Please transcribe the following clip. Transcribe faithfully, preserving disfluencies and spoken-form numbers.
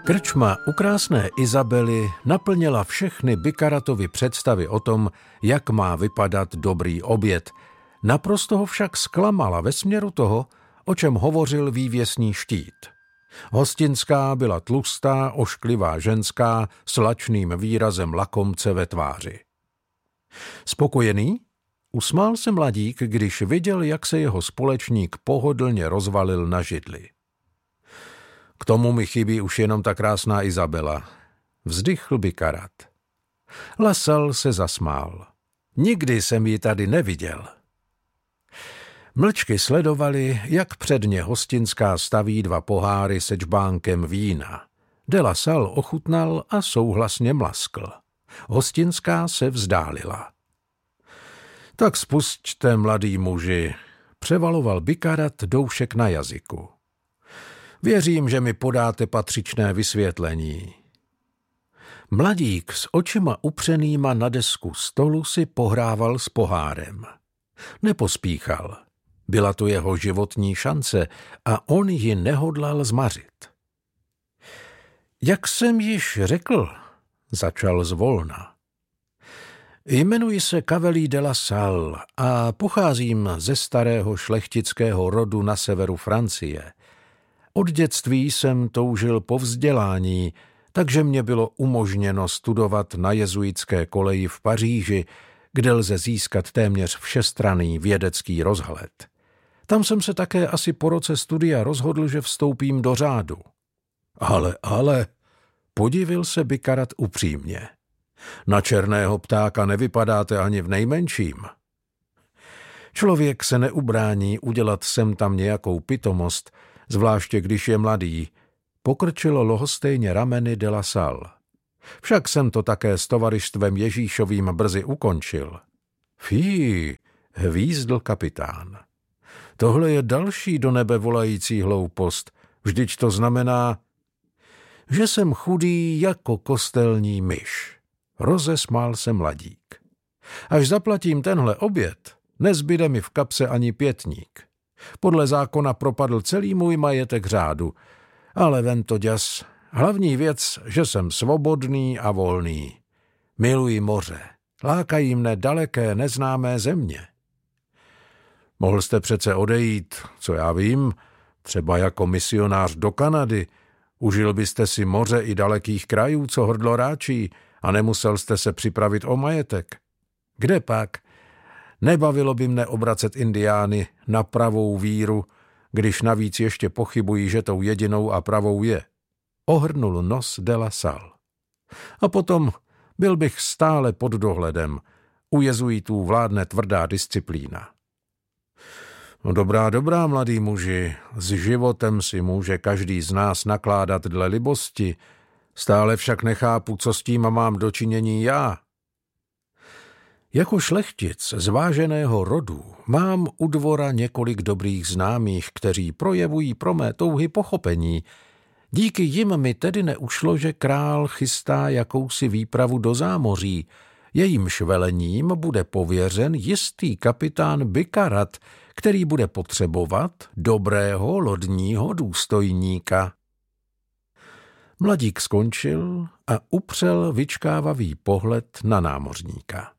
Krčma u krásné Izabely naplnila všechny Bikaratovy představy o tom, jak má vypadat dobrý oběd. Naprosto ho však zklamala ve směru toho, o čem hovořil vývěsný štít. Hostinská byla tlustá, ošklivá ženská s lačným výrazem lakomce ve tváři. Spokojený? Usmál se mladík, když viděl, jak se jeho společník pohodlně rozvalil na židli. K tomu mi chybí už jenom ta krásná Izabela, vzdychl Bikarat. Lasal se zasmál. Nikdy jsem ji tady neviděl. Mlčky sledovali, jak předně hostinská staví dva poháry se džbánkem vína. De la Salle ochutnal a souhlasně mlaskl. Hostinská se vzdálila. Tak spusťte, mladý muži, převaloval Bikarat doušek na jazyku. Věřím, že mi podáte patřičné vysvětlení. Mladík s očima upřenýma na desku stolu si pohrával s pohárem. Nepospíchal. Byla to jeho životní šance a on ji nehodlal zmařit. Jak jsem již řekl, začal zvolna. Jmenuji se Cavelier de la Salle a pocházím ze starého šlechtického rodu na severu Francie. Od dětství jsem toužil po vzdělání, takže mě bylo umožněno studovat na jezuitské koleji v Paříži, kde lze získat téměř všestranný vědecký rozhled. Tam jsem se také asi po roce studia rozhodl, že vstoupím do řádu. Ale, ale, podivil se Bikarat upřímně. Na černého ptáka nevypadáte ani v nejmenším. Člověk se neubrání udělat sem tam nějakou pitomost, zvláště když je mladý, pokrčilo lhostejně rameny de la Salle. Však jsem to také s tovarištvem Ježíšovým brzy ukončil. Fí, hvízdl kapitán. Tohle je další do nebe volající hloupost. Vždyť to znamená, že jsem chudý jako kostelní myš. Rozesmál se mladík. Až zaplatím tenhle oběd, nezbyde mi v kapse ani pětník. Podle zákona propadl celý můj majetek řádu, ale ven to děs. Hlavní věc, že jsem svobodný a volný. Miluji moře, lákají mne daleké neznámé země. Mohl jste přece odejít, co já vím, třeba jako misionář do Kanady. Užil byste si moře i dalekých krajů, co hrdlo ráčí, a nemusel jste se připravit o majetek. Kde pak? Nebavilo by mne obracet indiány na pravou víru, když navíc ještě pochybují, že tou jedinou a pravou je. Ohrnul nos de la Salle. A potom byl bych stále pod dohledem. U jezuitů vládne tvrdá disciplína. No dobrá, dobrá, mladý muži, s životem si může každý z nás nakládat dle libosti, stále však nechápu, co s tím mám dočinění já. Jako šlechtic z váženého rodu mám u dvora několik dobrých známých, kteří projevují pro mé touhy pochopení. Díky jim mi tedy neušlo, že král chystá jakousi výpravu do zámoří. Jejímž velením bude pověřen jistý kapitán Bikarat, který bude potřebovat dobrého lodního důstojníka. Mladík skončil a upřel vyčkávavý pohled na námořníka.